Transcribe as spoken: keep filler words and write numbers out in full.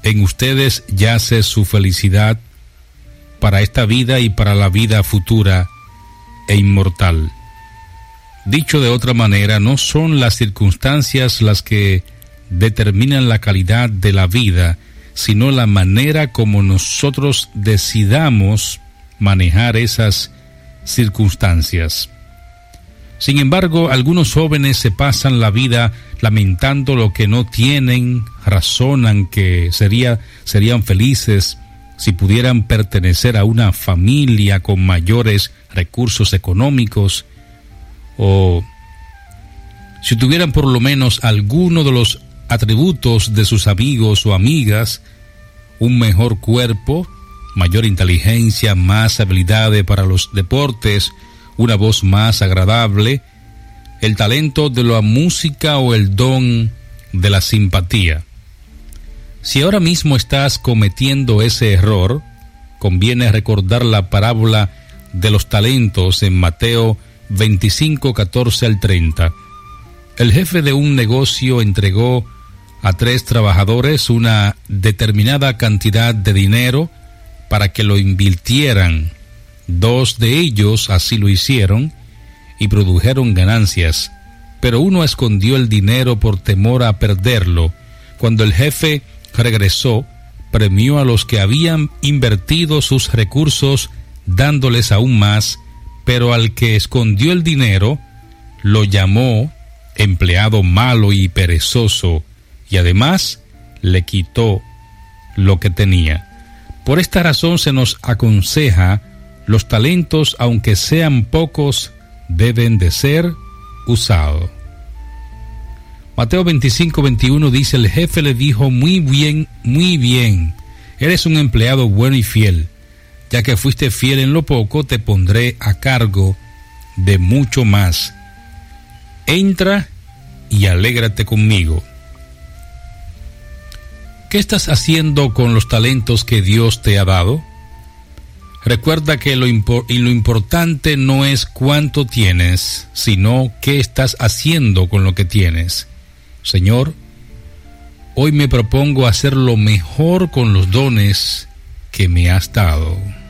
En ustedes yace su felicidad para esta vida y para la vida futura e inmortal. Dicho de otra manera, no son las circunstancias las que determinan la calidad de la vida, sino la manera como nosotros decidamos manejar esas circunstancias. Sin embargo, algunos jóvenes se pasan la vida lamentando lo que no tienen, razonan que sería, serían felices si pudieran pertenecer a una familia con mayores recursos económicos, o si tuvieran por lo menos alguno de los atributos de sus amigos o amigas, un mejor cuerpo, mayor inteligencia, más habilidades para los deportes, una voz más agradable, el talento de la música o el don de la simpatía. Si ahora mismo estás cometiendo ese error, conviene recordar la parábola de los talentos en Mateo veinticinco, catorce al treinta. El jefe de un negocio entregó a tres trabajadores una determinada cantidad de dinero para que lo invirtieran. Dos de ellos así lo hicieron y produjeron ganancias, pero uno escondió el dinero por temor a perderlo. Cuando el jefe regresó, premió a los que habían invertido sus recursos dándoles aún más, pero al que escondió el dinero lo llamó empleado malo y perezoso, y además le quitó lo que tenía. Por esta razón se nos aconseja: los talentos, aunque sean pocos, deben de ser usados. Mateo veinticinco, veintiuno dice: el jefe le dijo: muy bien, muy bien, eres un empleado bueno y fiel. Ya que fuiste fiel en lo poco, te pondré a cargo de mucho más. Entra y alégrate conmigo. ¿Qué estás haciendo con los talentos que Dios te ha dado? Recuerda que lo, impo- y lo importante no es cuánto tienes, sino qué estás haciendo con lo que tienes. Señor, hoy me propongo hacer lo mejor con los dones que me has dado.